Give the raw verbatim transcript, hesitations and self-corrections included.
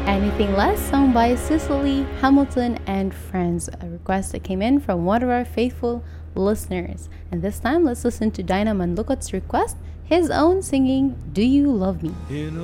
Anything Less, sung by Cicely Hamilton and Friends, a request that came in from one of our faithful listeners. And this time, let's listen to Dinah Mandlukot's request, his own singing Do You Love Me?